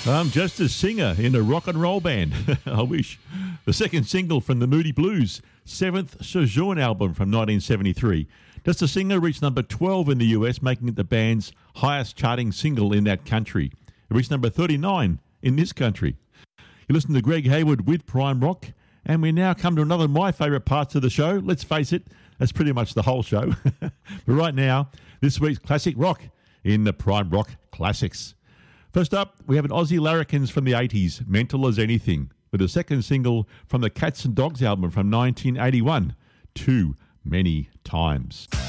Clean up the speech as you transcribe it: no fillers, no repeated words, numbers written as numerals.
I'm just a singer in a rock and roll band. I wish. The second single from the Moody Blues, seventh Sojourn album from 1973. Just a Singer reached number 12 in the US, making it the band's highest charting single in that country. It reached number 39 in this country. You listen to Greg Hayward with Prime Rock, and we now come to another of my favourite parts of the show. Let's face it, that's pretty much the whole show. But right now, this week's classic rock in the Prime Rock Classics. First up, we have an Aussie Larrikins from the 80s, Mental as Anything, with a second single from the Cats and Dogs album from 1981, Too Many Times.